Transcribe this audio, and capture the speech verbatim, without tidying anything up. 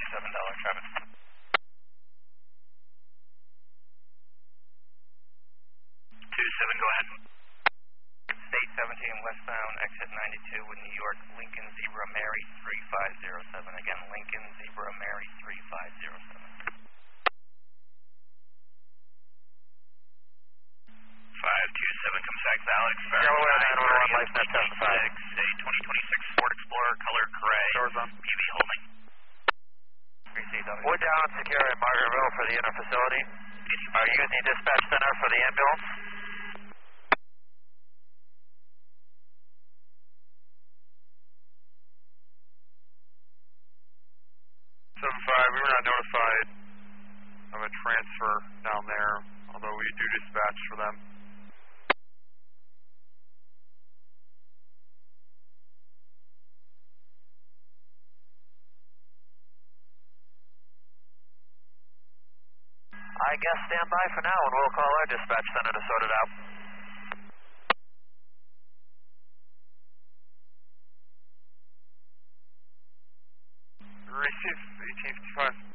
seven Dollar Travis. two seven, go ahead. State seventeen westbound, exit ninety-two with New York, Lincoln Zebra Mary three five zero seven. Again, Lincoln Zebra Mary three five zero seven. five two seven, comes back Alex. Delaware nine one one, life net seven five. A twenty twenty-six Ford Explorer, color gray. Doors on. P V holding. We're down secure at Margaretville for the inner facility. Are you using dispatch center for the ambulance? seven five, we were not notified of a transfer down there, although we do dispatch for them. I guess stand by for now and we'll call our dispatch center to sort it out. Receive eighteen fifty-five.